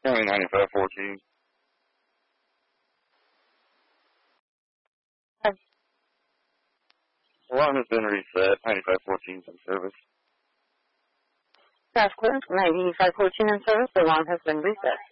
County 9514. Alarm has been reset. 9514 in service. Task Force 9514 in service. The alarm has been reset.